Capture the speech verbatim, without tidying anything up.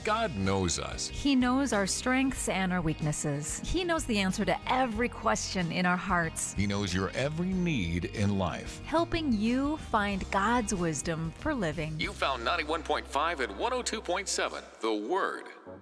God knows us. He knows our strengths and our weaknesses. He knows the answer to every question in our hearts, He knows your every need in life. helping you find God's wisdom for living. You found ninety-one point five and one oh two point seven, The Word.